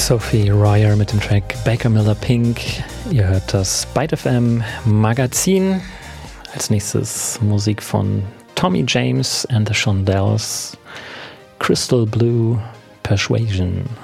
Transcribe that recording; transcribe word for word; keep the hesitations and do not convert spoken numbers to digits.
Sophie Royer mit dem Track Baker Miller Pink. Ihr hört das Byte F M Magazin. Als nächstes Musik von Tommy James and the Shondells, Crystal Blue Persuasion.